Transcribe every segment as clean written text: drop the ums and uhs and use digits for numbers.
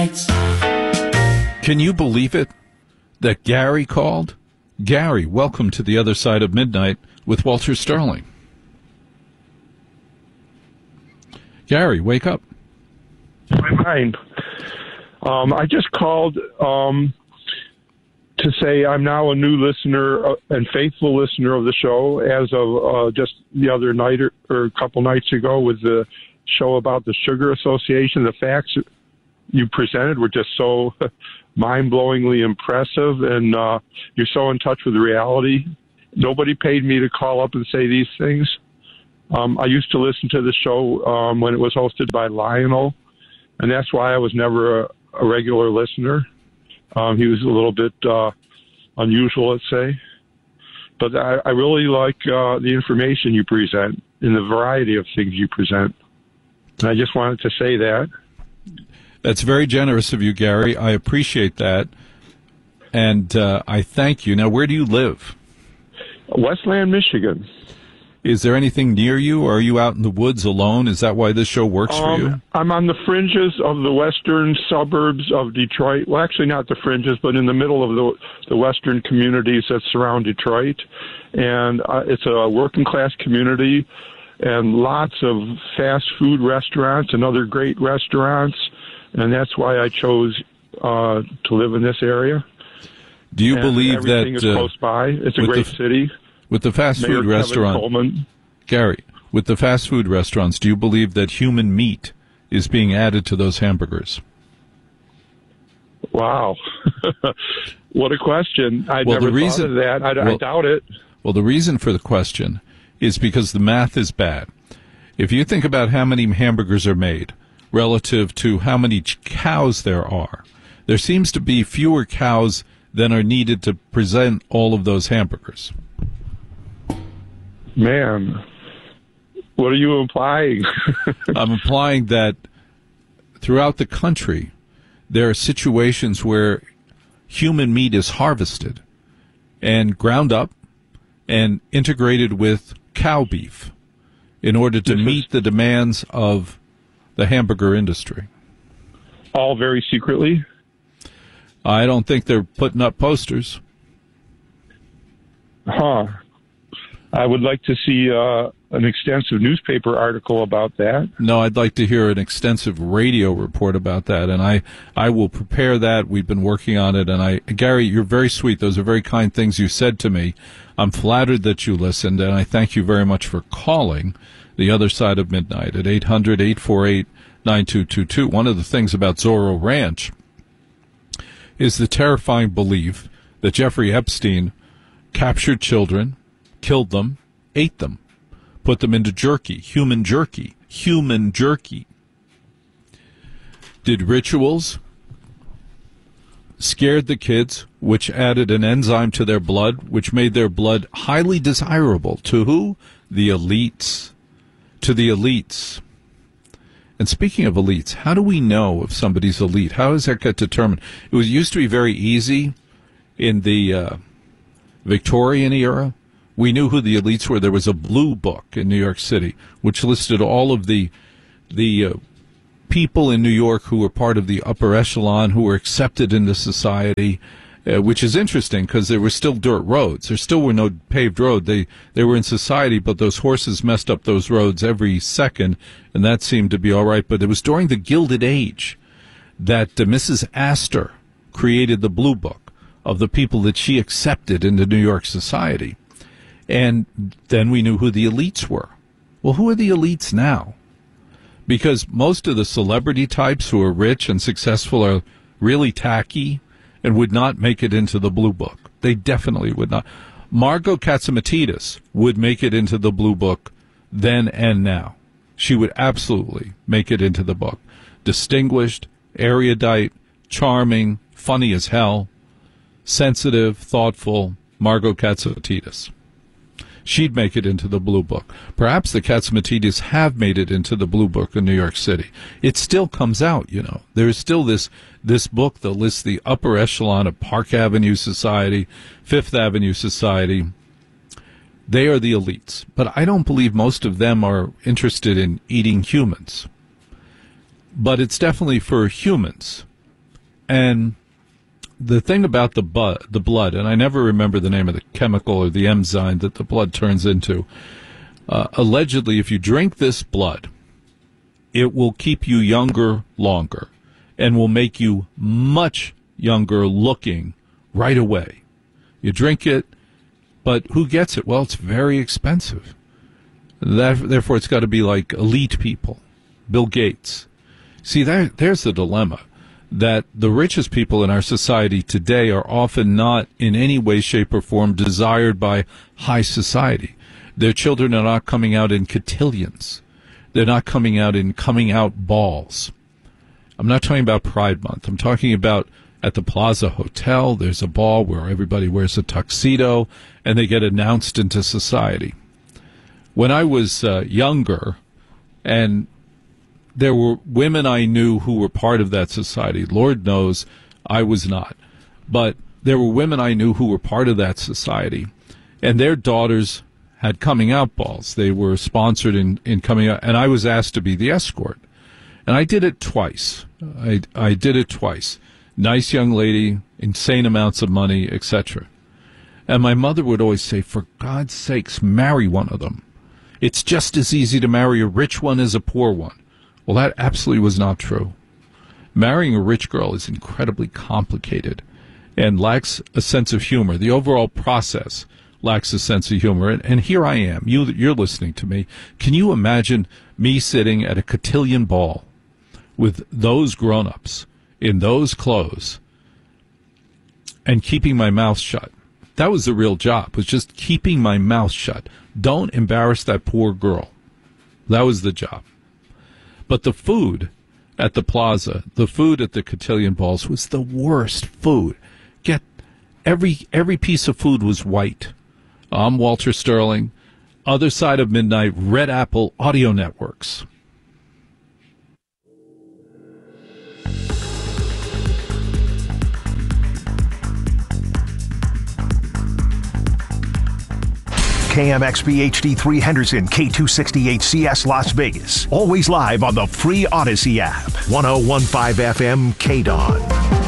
Midnights. Can you believe it that Gary called? Gary, welcome to the other side of midnight with Walter Sterling. Gary, wake up. My mind. I just called to say I'm now a new listener and faithful listener of the show as of just the other night or a couple nights ago with the show about the Sugar Association. The facts you presented were just so mind-blowingly impressive, and you're so in touch with reality. Nobody paid me to call up and say these things. I used to listen to the show when it was hosted by Lionel, and that's why I was never a regular listener. He was a little bit unusual, let's say. But I really like the information you present and the variety of things you present. And I just wanted to say that. That's very generous of you, Gary. I appreciate that. And I thank you. Now, where do you live? Westland, Michigan. Is there anything near you, or are you out in the woods alone? Is that why this show works for you? I'm on the fringes of the western suburbs of Detroit. Well, actually not the fringes, but in the middle of the western communities that surround Detroit. And it's a working-class community and lots of fast food restaurants and other great restaurants. And that's why I chose to live in this area. Do you believe that everything is close by? It's a great city. With the fast Mayor food restaurant, Coleman. Gary, with the fast food restaurants, do you believe that human meat is being added to those hamburgers? Wow. What a question. I never thought of that. I doubt it. Well, the reason for the question is because the math is bad. If you think about how many hamburgers are made relative to how many cows there seems to be fewer cows than are needed to present all of those hamburgers. Man, what are you implying? I'm implying that throughout the country, there are situations where human meat is harvested and ground up and integrated with cow beef in order to meet the demands of the hamburger industry. All very secretly? I don't think they're putting up posters. Huh. I would like to see an extensive newspaper article about that. No, I'd like to hear an extensive radio report about that, and I will prepare that. We've been working on it, and Gary, you're very sweet. Those are very kind things you said to me. I'm flattered that you listened, and I thank you very much for calling the other side of midnight at 800-848-9222. One of the things about Zorro Ranch is the terrifying belief that Jeffrey Epstein captured children, killed them, ate them, put them into jerky, human jerky. Did rituals, scared the kids, which added an enzyme to their blood, which made their blood highly desirable. To who? The elites. To the elites. And speaking of elites, how do we know if somebody's elite? How does that get determined? It used to be very easy in the Victorian era. We knew who the elites were. There was a blue book in New York City which listed all of the people in New York who were part of the upper echelon, who were accepted into society, which is interesting because there were still dirt roads. There still were no paved road. They were in society, but those horses messed up those roads every second, and that seemed to be all right. But it was during the Gilded Age that Mrs. Astor created the blue book of the people that she accepted into New York society. And then we knew who the elites were. Well, who are the elites now? Because most of the celebrity types who are rich and successful are really tacky and would not make it into the blue book. They definitely would not. Margot Katzimatidis would make it into the blue book then and now. She would absolutely make it into the book. Distinguished, erudite, charming, funny as hell, sensitive, thoughtful, Margot Katzimatidis. She'd make it into the blue book. Perhaps the Katzimatidis have made it into the blue book in New York City. It still comes out, you know. There's still this book that lists the upper echelon of Park Avenue society, Fifth Avenue society. They are the elites. But I don't believe most of them are interested in eating humans. But it's definitely for humans And the thing about the blood, and I never remember the name of the chemical or the enzyme that the blood turns into, allegedly, if you drink this blood, it will keep you younger longer and will make you much younger looking right away. You drink it, but who gets it? Well, it's very expensive. Therefore, it's got to be like elite people, Bill Gates. See, there's the dilemma, that the richest people in our society today are often not in any way, shape, or form desired by high society. Their children are not coming out in cotillions. They're not coming out in coming out balls. I'm not talking about Pride Month. I'm talking about at the Plaza Hotel, there's a ball where everybody wears a tuxedo and they get announced into society. When I was younger, and there were women I knew who were part of that society. Lord knows I was not. But there were women I knew who were part of that society, and their daughters had coming out balls. They were sponsored in coming out, and I was asked to be the escort. And I did it twice. I did it twice. Nice young lady, insane amounts of money, etc. And my mother would always say, for God's sakes, marry one of them. It's just as easy to marry a rich one as a poor one. Well, that absolutely was not true. Marrying a rich girl is incredibly complicated and lacks a sense of humor. The overall process lacks a sense of humor. And here I am. You're listening to me. Can you imagine me sitting at a cotillion ball with those grown-ups in those clothes and keeping my mouth shut? That was the real job, was just keeping my mouth shut. Don't embarrass that poor girl. That was the job. But the food at the plaza, the food at the cotillion balls was the worst food. Get every piece of food was white. I'm Walter Sterling. Other Side of Midnight, Red Apple Audio Networks. KMXP HD3 Henderson, K268CS Las Vegas. Always live on the free Odyssey app. 1015 FM KDON.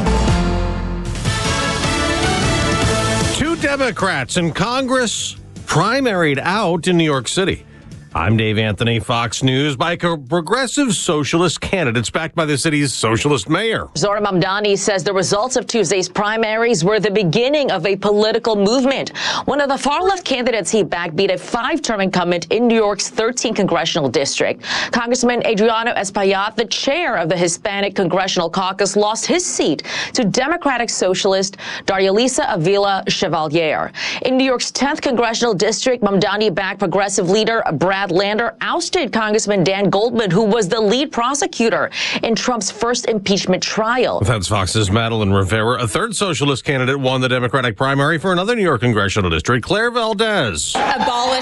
Two Democrats in Congress primaried out in New York City. I'm Dave Anthony, Fox News. By progressive socialist candidates backed by the city's socialist mayor. Zohran Mamdani says the results of Tuesday's primaries were the beginning of a political movement. One of the far-left candidates he backed beat a 5-term incumbent in New York's 13th congressional district. Congressman Adriano Espaillat, the chair of the Hispanic Congressional Caucus, lost his seat to Democratic Socialist Darialisa Avila Chevalier. In New York's 10th congressional district, Mamdani backed progressive leader Brad Lander ousted Congressman Dan Goldman, who was the lead prosecutor in Trump's first impeachment trial. That's Fox's Madeline Rivera. A third socialist candidate won the Democratic primary for another New York congressional district, Claire Valdez. Abolish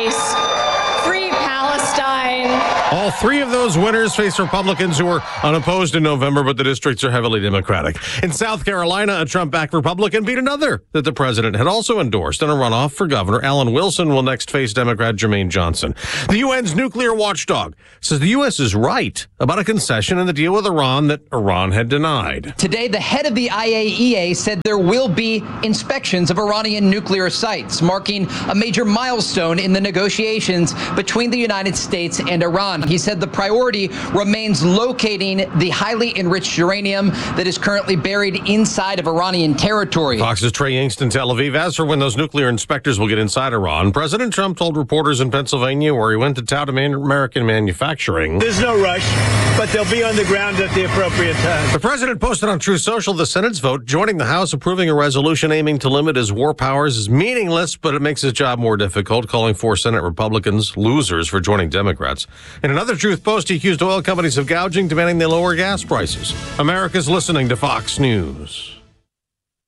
ICE. Free Palestine. All three of those winners face Republicans who were unopposed in November, but the districts are heavily Democratic. In South Carolina, a Trump-backed Republican beat another that the president had also endorsed in a runoff for governor. Alan Wilson will next face Democrat Jermaine Johnson. The UN's nuclear watchdog says the U.S. is right about a concession in the deal with Iran that Iran had denied. Today, the head of the IAEA said there will be inspections of Iranian nuclear sites, marking a major milestone in the negotiations between the United States and Iran. He said the priority remains locating the highly enriched uranium that is currently buried inside of Iranian territory. Fox's Trey Yingst in Tel Aviv. As for when those nuclear inspectors will get inside Iran, President Trump told reporters in Pennsylvania, where he went to tout American manufacturing, there's no rush, but they'll be on the ground at the appropriate time. The president posted on Truth Social the Senate's vote joining the House approving a resolution aiming to limit his war powers is meaningless, but it makes his job more difficult, calling 4 Senate Republicans losers for joining Democrats. In another Truth post, he accused oil companies of gouging, demanding they lower gas prices. America's listening to Fox News.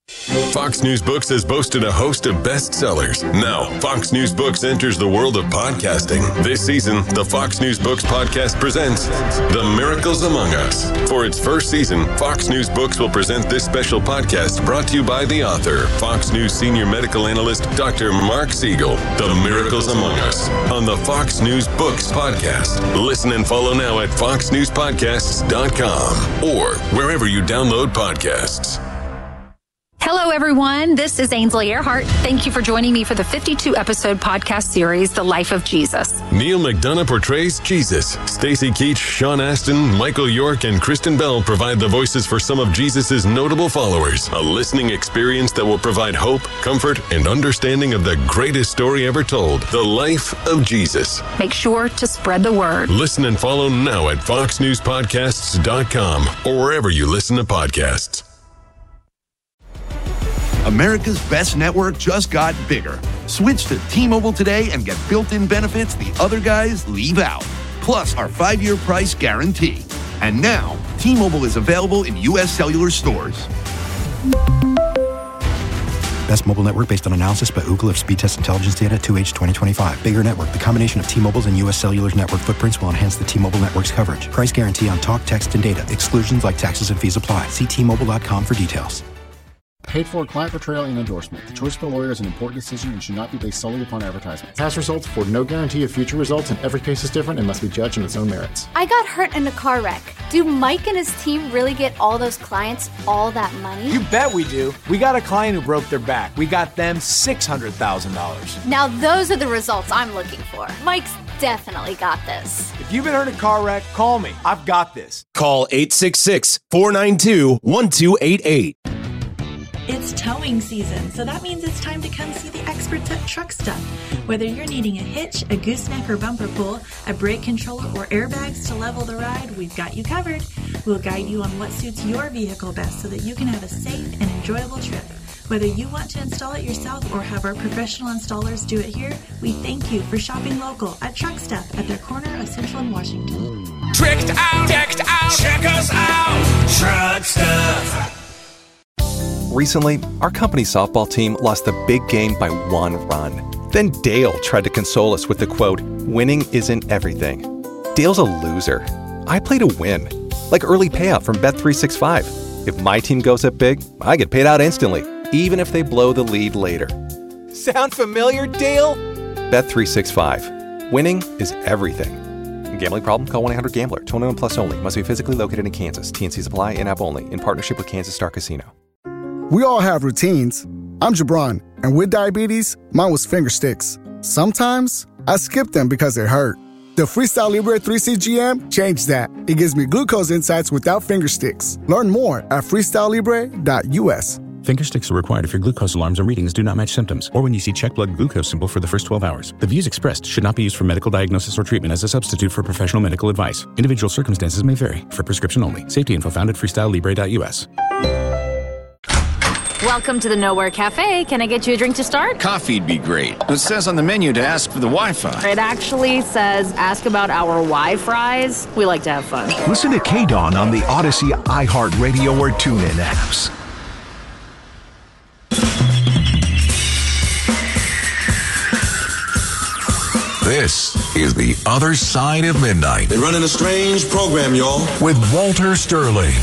Fox News Books has boasted a host of bestsellers. Now, Fox News Books enters the world of podcasting. This season, the Fox News Books podcast presents The Miracles Among Us. For its first season, Fox News Books will present this special podcast brought to you by the author, Fox News senior medical analyst, Dr. Mark Siegel. The Miracles Among Us on the Fox News Books podcast. Listen and follow now at foxnewspodcasts.com or wherever you download podcasts. Hello, everyone. This is Ainsley Earhart. Thank you for joining me for the 52-episode podcast series, The Life of Jesus. Neil McDonough portrays Jesus. Stacey Keach, Sean Astin, Michael York, and Kristen Bell provide the voices for some of Jesus' notable followers. A listening experience that will provide hope, comfort, and understanding of the greatest story ever told, The Life of Jesus. Make sure to spread the word. Listen and follow now at foxnewspodcasts.com or wherever you listen to podcasts. America's best network just got bigger. Switch to T-Mobile today and get built-in benefits the other guys leave out. Plus our 5-year price guarantee. And now, T-Mobile is available in U.S. cellular stores. Best mobile network based on analysis by Ookla of speed test intelligence data 2H 2025. Bigger network. The combination of T-Mobile's and U.S. Cellular's network footprints will enhance the T-Mobile network's coverage. Price guarantee on talk, text, and data. Exclusions like taxes and fees apply. See T-Mobile.com for details. Paid for client portrayal and endorsement. The choice of a lawyer is an important decision and should not be based solely upon advertisement. Past results afford no guarantee of future results, and every case is different and must be judged on its own merits. I got hurt in a car wreck. Do Mike and his team really get all those clients all that money? You bet we do. We got a client who broke their back. We got them $600,000. Now those are the results I'm looking for. Mike's definitely got this. If you've been hurt in a car wreck, call me. I've got this. Call 866-492-1288. It's towing season, so that means it's time to come see the experts at Truck Stuff. Whether you're needing a hitch, a gooseneck or bumper pull, a brake controller, or airbags to level the ride, we've got you covered. We'll guide you on what suits your vehicle best so that you can have a safe and enjoyable trip. Whether you want to install it yourself or have our professional installers do it here, we thank you for shopping local at Truck Stuff at their corner of Central and Washington. Tricked out, check us out, Truck Stuff. Recently, our company softball team lost the big game by 1 run. Then Dale tried to console us with the quote, "Winning isn't everything." Dale's a loser. I play to win, like early payout from Bet365. If my team goes up big, I get paid out instantly, even if they blow the lead later. Sound familiar, Dale? Bet365. Winning is everything. Gambling problem? Call 1-800-GAMBLER. 21 plus only. Must be physically located in Kansas. TNCs apply. In-app only. In partnership with Kansas Star Casino. We all have routines. I'm Jabron, and with diabetes, mine was finger sticks. Sometimes I skip them because it hurt. The Freestyle Libre 3CGM changed that. It gives me glucose insights without finger sticks. Learn more at freestylelibre.us. Finger sticks are required if your glucose alarms or readings do not match symptoms, or when you see check blood glucose symbol for the first 12 hours. The views expressed should not be used for medical diagnosis or treatment as a substitute for professional medical advice. Individual circumstances may vary. For prescription only. Safety info found at freestylelibre.us. Welcome to the Nowhere Cafe. Can I get you a drink to start? Coffee'd be great. It says on the menu to ask for the Wi-Fi. It actually says ask about our Wi-Fries. We like to have fun. Listen to K-Dawn on the Odyssey, iHeartRadio, or TuneIn apps. This is The Other Side of Midnight. They're running a strange program, y'all. With Walter Sterling.